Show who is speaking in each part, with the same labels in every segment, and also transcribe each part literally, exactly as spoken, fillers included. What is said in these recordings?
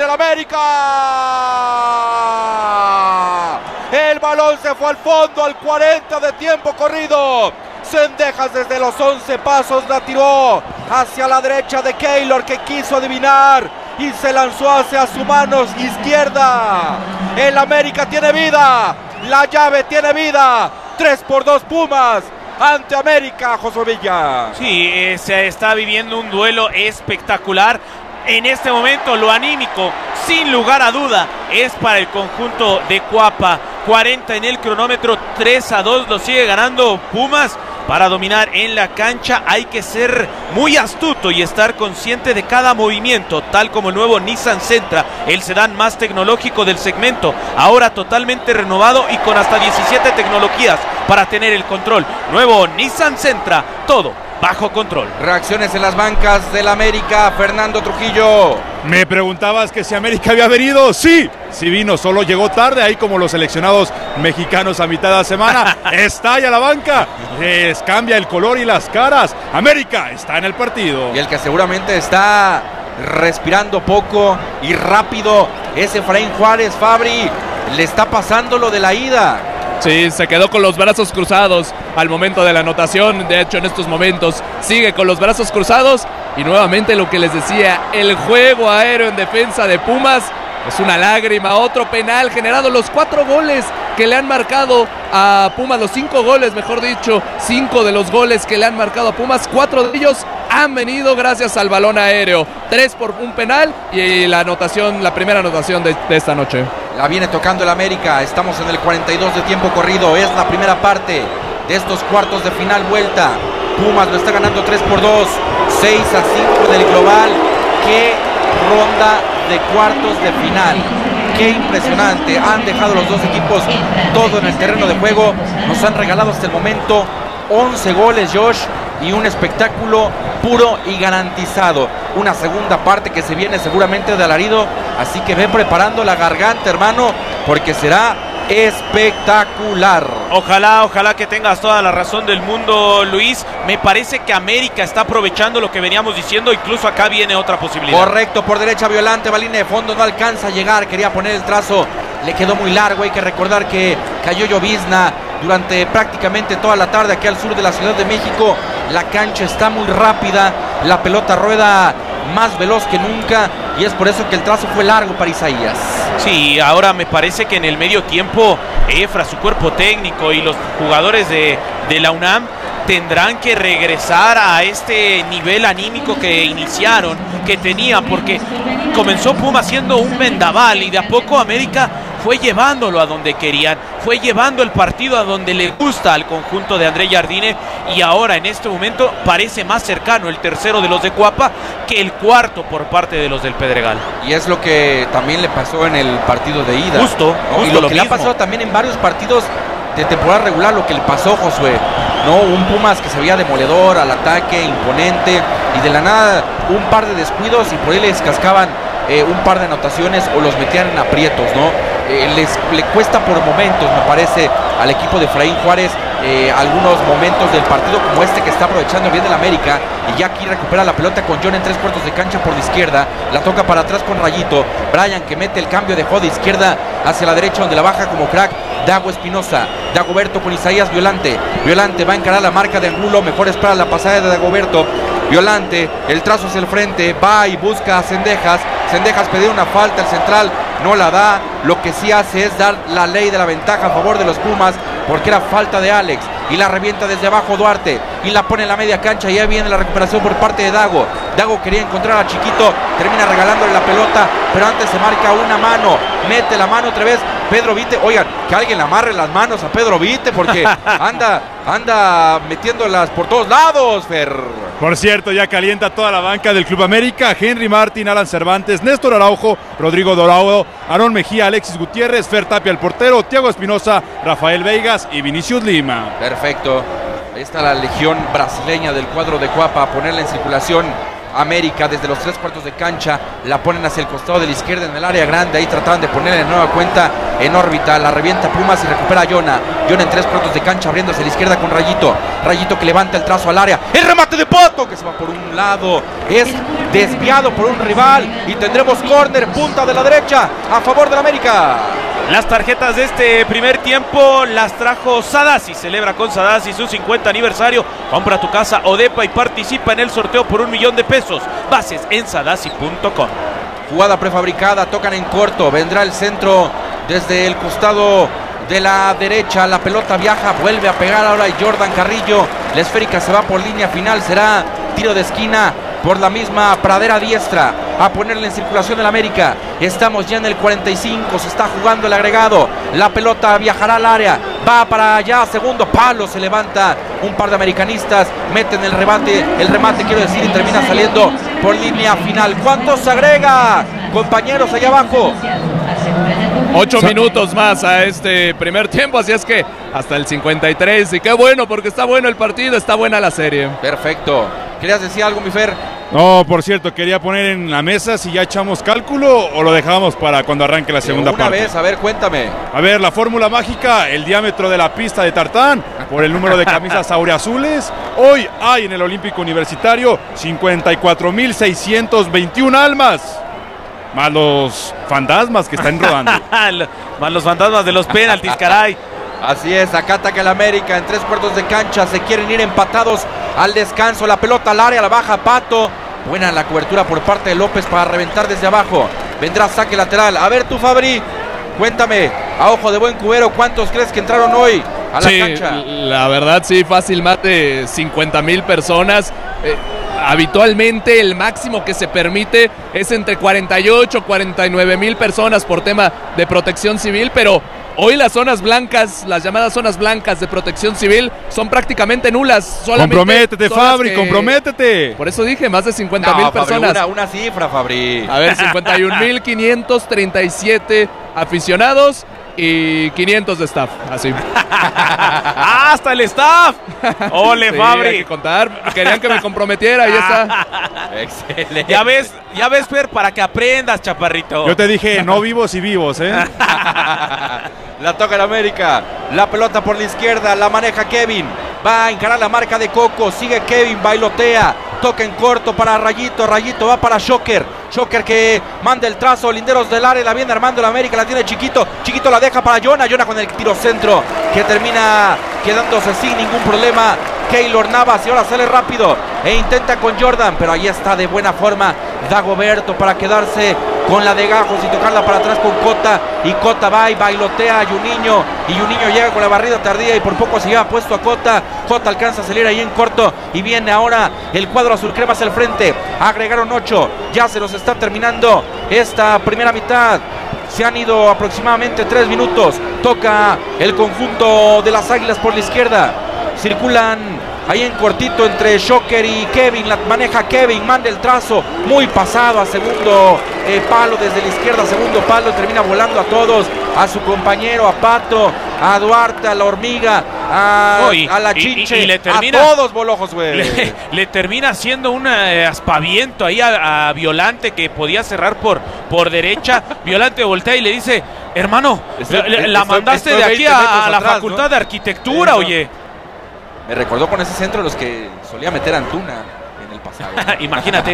Speaker 1: el América. El balón se fue al fondo al cuarenta de tiempo corrido. Cendejas desde los once pasos la tiró hacia la derecha de Keylor, que quiso adivinar y se lanzó hacia su mano izquierda. El América tiene vida, la llave tiene vida. tres por dos Pumas ante América, Josué Villa.
Speaker 2: Sí, eh, se está viviendo un duelo espectacular. En este momento lo anímico, sin lugar a duda, es para el conjunto de Cuapa. cuarenta en el cronómetro, tres a dos lo sigue ganando Pumas. Para dominar en la cancha hay que ser muy astuto y estar consciente de cada movimiento, tal como el nuevo Nissan Sentra, el sedán más tecnológico del segmento, ahora totalmente renovado y con hasta diecisiete tecnologías para tener el control. Nuevo Nissan Sentra, todo bajo control.
Speaker 1: Reacciones en las bancas del América, Fernando Trujillo.
Speaker 3: Me preguntabas que si América había venido. Sí, sí vino, solo llegó tarde, ahí como los seleccionados mexicanos a mitad de la semana. Estalla la banca, les cambia el color y las caras. América está en el partido.
Speaker 1: Y el que seguramente está respirando poco y rápido es Efraín Juárez. Fabri, le está pasando lo de la ida.
Speaker 4: Sí, se quedó con los brazos cruzados al momento de la anotación. De hecho, en estos momentos sigue con los brazos cruzados. Y nuevamente lo que les decía, el juego aéreo en defensa de Pumas es una lágrima. Otro penal generado, los cuatro goles que le han marcado a Pumas, los cinco goles, mejor dicho, cinco de los goles que le han marcado a Pumas, cuatro de ellos han venido gracias al balón aéreo. Tres por un penal y la anotación, la primera anotación de, de esta noche.
Speaker 1: La viene tocando el América, estamos en el cuarenta y dos de tiempo corrido, es la primera parte de estos cuartos de final vuelta. Pumas lo está ganando tres por dos, seis a cinco del global. Qué ronda de cuartos de final, qué impresionante. Han dejado los dos equipos todo en el terreno de juego, nos han regalado hasta el momento once goles, Josh, y un espectáculo puro y garantizado. Una segunda parte que se viene seguramente de alarido, así que ve preparando la garganta, hermano, porque será espectacular.
Speaker 2: Ojalá, ojalá que tengas toda la razón del mundo, Luis. Me parece que América está aprovechando lo que veníamos diciendo, incluso acá viene otra posibilidad.
Speaker 1: Correcto, por derecha Violante, va línea de fondo, no alcanza a llegar, quería poner el trazo, le quedó muy largo. Hay que recordar que cayó llovizna durante prácticamente toda la tarde aquí al sur de la Ciudad de México. La cancha está muy rápida, la pelota rueda más veloz que nunca y es por eso que el trazo fue largo para Isaías.
Speaker 2: Sí, ahora me parece que en el medio tiempo Efra, su cuerpo técnico y los jugadores de, de la UNAM tendrán que regresar a este nivel anímico que iniciaron, que tenían, porque comenzó Puma siendo un vendaval y de a poco América fue llevándolo a donde querían, fue llevando el partido a donde le gusta al conjunto de André Jardine, y ahora en este momento parece más cercano el tercero de los de Cuapa que el cuarto por parte de los del Pedregal.
Speaker 1: Y es lo que también le pasó en el partido de ida.
Speaker 2: Justo,
Speaker 1: ¿no?
Speaker 2: justo
Speaker 1: Y lo,
Speaker 2: lo
Speaker 1: que
Speaker 2: mismo.
Speaker 1: le ha pasado también en varios partidos de temporada regular, lo que le pasó, Josué, ¿no? Un Pumas que se veía demoledor al ataque, imponente, y de la nada un par de descuidos y por ahí les cascaban eh, un par de anotaciones o los metían en aprietos, ¿no? Eh, les le cuesta por momentos, me parece, al equipo de Efraín Juárez eh, algunos momentos del partido como este que está aprovechando bien del América, y ya aquí recupera la pelota con John en tres cuartos de cancha por la izquierda, la toca para atrás con Rayito, Brian que mete el cambio, dejó de izquierda hacia la derecha donde la baja como crack Dago Espinosa, Dagoberto con Isaías Violante, Violante va a encarar la marca de Angulo, mejor espera la pasada de Dagoberto, Violante, el trazo hacia el frente, va y busca a Cendejas, Cendejas pedía una falta, el central no la da, lo que sí hace es dar la ley de la ventaja a favor de los Pumas, porque era falta de Alex, y la revienta desde abajo Duarte, y la pone en la media cancha, y ahí viene la recuperación por parte de Dago, Dago quería encontrar a Chiquito, termina regalándole la pelota, pero antes se marca una mano, mete la mano otra vez, Pedro Vite, oigan, que alguien le amarre las manos a Pedro Vite, porque anda, anda metiéndolas por todos lados, Fer.
Speaker 3: Por cierto, ya calienta toda la banca del Club América. Henry Martín, Alan Cervantes, Néstor Araujo, Rodrigo Dorado, Aarón Mejía, Alexis Gutiérrez, Fer Tapia el portero, Thiago Espinosa, Rafael Veigas y Vinicius Lima.
Speaker 1: Perfecto. Ahí está la legión brasileña del cuadro de Cuapa a ponerla en circulación América desde los tres cuartos de cancha, la ponen hacia el costado de la izquierda en el área grande, ahí trataban de ponerle de nueva cuenta en órbita, la revienta Pumas y recupera a Jonah, Jonah en tres cuartos de cancha abriéndose a la izquierda con Rayito, Rayito que levanta el trazo al área, el remate de Pato que se va por un lado, es desviado por un rival y tendremos córner, punta de la derecha a favor del América.
Speaker 2: Las tarjetas de este primer tiempo las trajo Sadasi. Celebra con Sadasi su cincuenta aniversario. Compra tu casa Odepa y participa en el sorteo por un millón de pesos. Bases en sadasi punto com.
Speaker 1: Jugada prefabricada, tocan en corto. Vendrá el centro desde el costado de la derecha. La pelota viaja, vuelve a pegar ahora Jordan Carrillo. La esférica se va por línea final. Será tiro de esquina por la misma pradera diestra a ponerle en circulación el América. Estamos ya en el cuarenta y cinco, se está jugando el agregado, la pelota viajará al área, va para allá, segundo palo, se levanta un par de americanistas, meten el remate, el remate quiero decir, y termina saliendo por línea final. ¿Cuántos se agrega, compañeros, allá abajo?
Speaker 4: Ocho minutos más a este primer tiempo, así es que hasta el cincuenta y tres, y qué bueno, porque está bueno el partido, está buena la serie.
Speaker 1: Perfecto. ¿Querías decir algo, mi Fer?
Speaker 3: No, por cierto, quería poner en la mesa si ya echamos cálculo o lo dejamos para cuando arranque la segunda
Speaker 1: una
Speaker 3: parte.
Speaker 1: Una vez, a ver, cuéntame.
Speaker 3: A ver, la fórmula mágica, el diámetro de la pista de tartán por el número de camisas aureazules. Hoy hay en el Olímpico Universitario cincuenta y cuatro mil seiscientos veintiuna almas. Más los fantasmas que están rodando.
Speaker 2: Más los fantasmas de los penaltis, caray.
Speaker 1: Así es, acá ataca el América en tres cuartos de cancha, se quieren ir empatados al descanso, la pelota al área, la baja Pato, buena la cobertura por parte de López para reventar desde abajo, vendrá saque lateral. A ver tú, Fabri, cuéntame, a ojo de buen cubero, ¿cuántos crees que entraron hoy a la
Speaker 4: sí,
Speaker 1: cancha?
Speaker 4: La verdad sí, fácil más de cincuenta mil personas. eh, Habitualmente el máximo que se permite es entre cuarenta y ocho, cuarenta y nueve mil personas por tema de protección civil, pero hoy las zonas blancas, las llamadas zonas blancas de protección civil son prácticamente nulas.
Speaker 3: Comprométete, Fabri, que... comprométete.
Speaker 4: Por eso dije, más de cincuenta mil
Speaker 1: no,
Speaker 4: personas.
Speaker 1: Una, una cifra, Fabri.
Speaker 4: A ver, cincuenta y un mil quinientos treinta y siete aficionados y quinientos de staff, así.
Speaker 2: ¡Ah, hasta el staff! ¡Ole,
Speaker 4: sí,
Speaker 2: Fabri!
Speaker 4: Hay que contar, querían que me comprometiera, ahí está.
Speaker 1: Excelente.
Speaker 2: Ya ves, ya ves, Fer, para que aprendas, chaparrito.
Speaker 3: Yo te dije, no vivos y vivos, ¿eh?
Speaker 1: La toca el América, la pelota por la izquierda, la maneja Kevin, va a encarar la marca de Coco, sigue Kevin, bailotea, toca en corto para Rayito, Rayito va para Shocker, Shocker que manda el trazo, linderos del área, la viene armando el América, la tiene Chiquito, Chiquito la deja para Jonah, Jonah con el tiro centro, que termina quedándose sin ningún problema. Keylor Navas y ahora sale rápido e intenta con Jordan, pero ahí está de buena forma Dagoberto para quedarse con la de Gajos y tocarla para atrás con Cota, y Cota va y bailotea a Juninho, y Juninho llega con la barrida tardía y por poco se lleva puesto a Cota. Cota alcanza a salir ahí en corto y viene ahora el cuadro azul crema hacia el frente, agregaron ocho, ya se nos está terminando esta primera mitad. Se han ido aproximadamente tres minutos. Toca el conjunto de las Águilas por la izquierda. Circulan ahí en cortito entre Shocker y Kevin. La maneja Kevin, manda el trazo. Muy pasado a segundo eh, palo desde la izquierda. Segundo palo, termina volando a todos. A su compañero, a Pato, a Duarte, a la Hormiga, a,
Speaker 2: Oy,
Speaker 1: a la
Speaker 2: y,
Speaker 1: Chinche.
Speaker 2: y, y le termina,
Speaker 1: a todos bolojos, güey.
Speaker 2: Le, le termina haciendo un eh, aspaviento ahí a, a Violante, que podía cerrar por, por derecha. Violante voltea y le dice: hermano,
Speaker 1: Estoy,
Speaker 2: la, la
Speaker 1: estoy,
Speaker 2: mandaste
Speaker 1: estoy
Speaker 2: de aquí
Speaker 1: veinte
Speaker 2: a, a la
Speaker 1: atrás,
Speaker 2: Facultad
Speaker 1: ¿no?
Speaker 2: de Arquitectura,
Speaker 1: Eso.
Speaker 2: oye.
Speaker 1: Me recordó con ese centro los que solía meter Antuna en el pasado.
Speaker 2: Imagínate.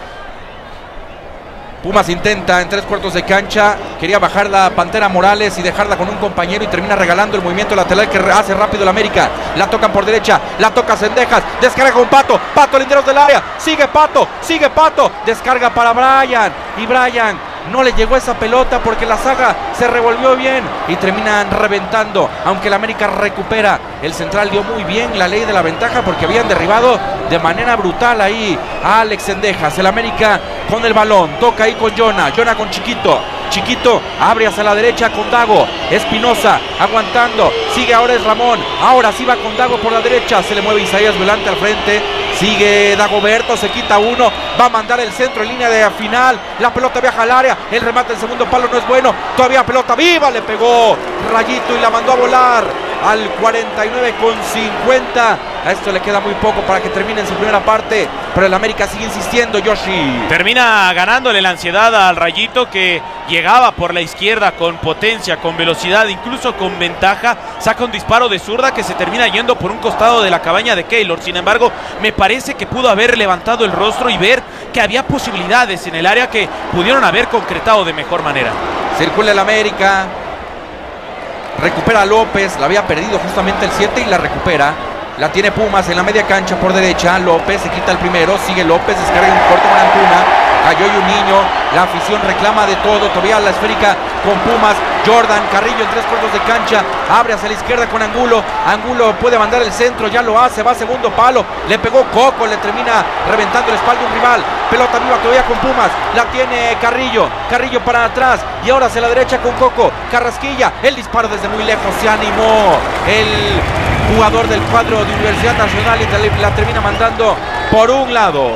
Speaker 1: Pumas intenta en tres cuartos de cancha, quería bajar la Pantera Morales y dejarla con un compañero y termina regalando el movimiento lateral que hace rápido el América. La tocan por derecha, la toca Cendejas, descarga con Pato, Pato linderos del área, sigue Pato, sigue Pato, descarga para Brian y Brian no le llegó esa pelota porque la saga se revolvió bien y terminan reventando, aunque el América recupera. El central dio muy bien la ley de la ventaja porque habían derribado de manera brutal ahí a Alex Cendejas. El América con el balón, toca ahí con Jonah, Jonah con Chiquito, Chiquito abre hacia la derecha con Dago, Espinosa aguantando, sigue ahora es Ramón, ahora sí va con Dago por la derecha, se le mueve Isaías Violante al frente, sigue Dagoberto, se quita uno, va a mandar el centro en línea de final, la pelota viaja al área, el remate del segundo palo no es bueno, todavía pelota viva, le pegó Rayito y la mandó a volar. al cuarenta y nueve con cincuenta. A esto le queda muy poco para que termine en su primera parte, pero el América sigue insistiendo, Yoshi.
Speaker 2: Termina ganándole la ansiedad al Rayito, que llegaba por la izquierda con potencia, con velocidad, incluso con ventaja. Saca un disparo de zurda que se termina yendo por un costado de la cabaña de Keylor. Sin embargo, me parece que pudo haber levantado el rostro y ver que había posibilidades en el área que pudieron haber concretado de mejor manera.
Speaker 1: Circula el América, recupera a López, la había perdido justamente el siete y la recupera. La tiene Pumas en la media cancha por derecha. López se quita el primero, sigue López, descarga un corto con Antuna. Cayó y un niño, la afición reclama de todo. Todavía la esférica con Pumas. Jordan Carrillo en tres cuartos de cancha, abre hacia la izquierda con Angulo. Angulo puede mandar el centro, ya lo hace, va a segundo palo. Le pegó Coco, le termina reventando la espalda a un rival. Pelota viva todavía con Pumas, la tiene Carrillo. Carrillo para atrás y ahora hacia la derecha con Coco. Carrasquilla, el disparo desde muy lejos, se animó el jugador del cuadro de Universidad Nacional y la termina mandando por un lado.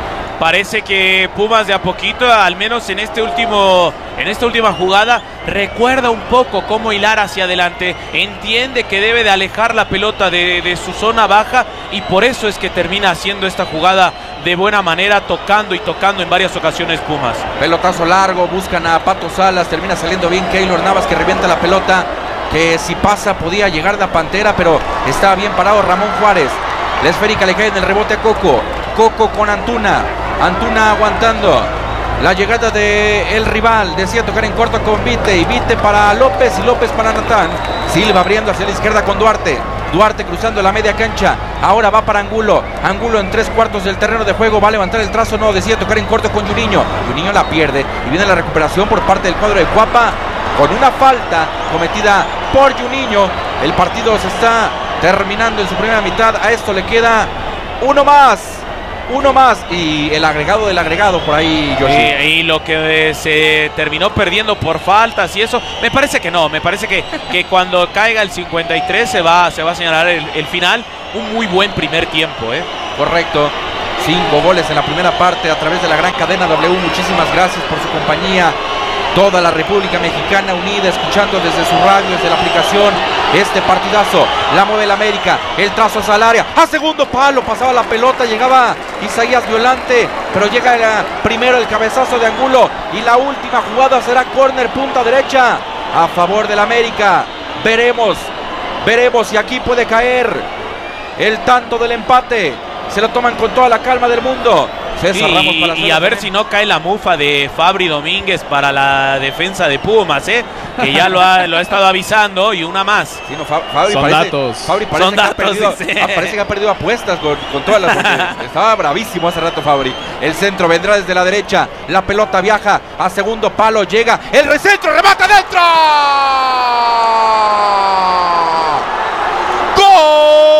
Speaker 2: Parece que Pumas de a poquito, al menos en este último, en esta última jugada, recuerda un poco cómo hilar hacia adelante. Entiende que debe de alejar la pelota de, de su zona baja y por eso es que termina haciendo esta jugada de buena manera, tocando y tocando en varias ocasiones Pumas.
Speaker 1: Pelotazo largo, buscan a Pato Salas, termina saliendo bien Keylor Navas, que revienta la pelota, que si pasa podía llegar la Pantera, pero está bien parado Ramón Juárez. La esférica le cae en el rebote a Coco. Coco con Antuna. Antuna aguantando la llegada del rival. Decía tocar en corto con Vite. Y Vite para López y López para Natán. Silva abriendo hacia la izquierda con Duarte. Duarte cruzando la media cancha. Ahora va para Angulo. Angulo en tres cuartos del terreno de juego. Va a levantar el trazo. No, decía tocar en corto con Juninho. Juninho la pierde. Y viene la recuperación por parte del cuadro de Cuapa, con una falta cometida por Juninho. El partido se está terminando en su primera mitad. A esto le queda uno más. Uno más y el agregado del agregado por ahí, Yoshi.
Speaker 2: Y, y lo que eh, se terminó perdiendo por faltas y eso, me parece que no, me parece que, que cuando caiga el cincuenta y tres se va, se va a señalar el, el final. Un muy buen primer tiempo, ¿eh?
Speaker 1: Correcto. Cinco goles en la primera parte a través de la gran cadena W. Muchísimas gracias por su compañía. Toda la República Mexicana unida, escuchando desde su radio, desde la aplicación, este partidazo. La mueve el América, el trazo hacia el área, a segundo palo, pasaba la pelota, llegaba Isaías Violante, pero llega primero el cabezazo de Angulo, y la última jugada será córner, punta derecha, a favor del América. Veremos, veremos si aquí puede caer el tanto del empate. Se lo toman con toda la calma del mundo. César
Speaker 2: y,
Speaker 1: Ramos para
Speaker 2: y a ver si no cae la mufa de Fabri Domínguez para la defensa de Pumas, ¿eh? Que ya lo ha, lo ha estado avisando, y una más.
Speaker 1: Sí, no, Fabri
Speaker 4: Son
Speaker 1: parece,
Speaker 4: datos.
Speaker 1: Fabri parece
Speaker 2: Son
Speaker 1: que
Speaker 2: datos,
Speaker 1: ha perdido,
Speaker 2: dice.
Speaker 1: ah, parece que ha perdido apuestas con, con todas las... Estaba bravísimo hace rato Fabri. El centro vendrá desde la derecha. La pelota viaja a segundo palo. Llega el recentro, remata dentro. ¡Gol!